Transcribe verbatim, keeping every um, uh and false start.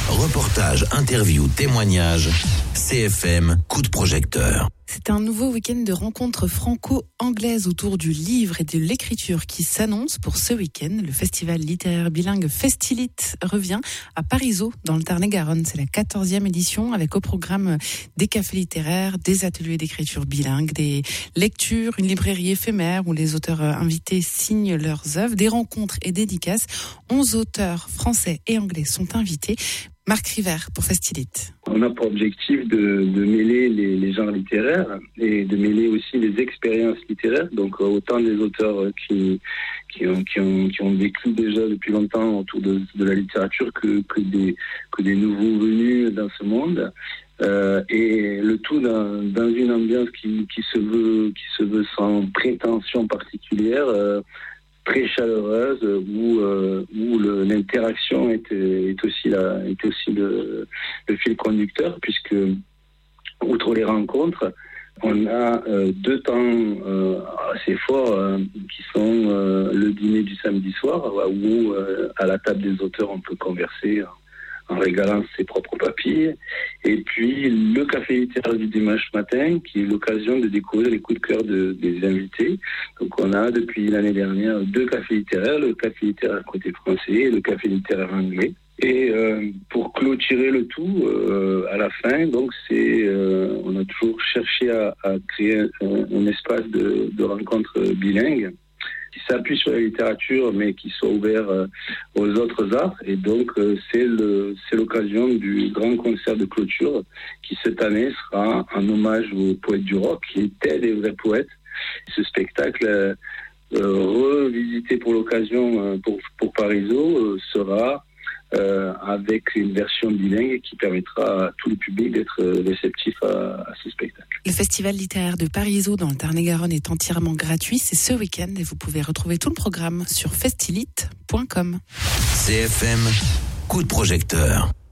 Reportages, interviews, témoignages. C F M, coup de projecteur. C'est un nouveau week-end de rencontres franco-anglaises autour du livre et de l'écriture qui s'annonce pour ce week-end. Le festival littéraire bilingue Festilite revient à Parisot, dans le Tarn-et-Garonne. C'est la quatorzième édition avec au programme des cafés littéraires, des ateliers d'écriture bilingue, des lectures, une librairie éphémère où les auteurs invités signent leurs œuvres, des rencontres et dédicaces. Onze auteurs français et anglais sont invités. Marc River pour Festilite. On a pour objectif de, de mêler les, les genres littéraires et de mêler aussi les expériences littéraires. Donc autant des auteurs qui, qui, ont, qui, ont, qui ont vécu déjà depuis longtemps autour de, de la littérature que, que, des, que des nouveaux venus dans ce monde. Euh, et le tout dans, dans une ambiance qui, qui, se veut, qui se veut sans prétention particulière, euh, très chaleureuse, où, euh, où le, l'interaction est, est aussi, la, est aussi le, le fil conducteur, puisque, outre les rencontres, on a euh, deux temps euh, assez forts euh, qui sont euh, le dîner du samedi soir, où euh, à la table des auteurs on peut converser en régalant ses propres papilles, et puis le café littéraire du dimanche matin, qui est l'occasion de découvrir les coups de cœur de, des invités. Donc on a depuis l'année dernière deux cafés littéraires, le café littéraire côté français et le café littéraire anglais. Et euh, pour clôturer le tout, euh, à la fin, donc c'est, euh, on a toujours cherché à, à créer un, un espace de, de rencontre bilingue qui s'appuie sur la littérature, mais qui soit ouvert euh, aux autres arts. Et donc, euh, c'est, le, c'est l'occasion du grand concert de clôture, qui cette année sera un hommage aux poètes du rock, qui étaient des vrais poètes. Ce spectacle, euh, euh, revisité pour l'occasion euh, pour, pour Parisot, euh, sera Euh, avec une version bilingue qui permettra à tout le public d'être réceptif à, à ce spectacle. Le festival littéraire de Parisot dans le Tarn-et-Garonne est entièrement gratuit. C'est ce week-end et vous pouvez retrouver tout le programme sur festilite point com. C F M, coup de projecteur.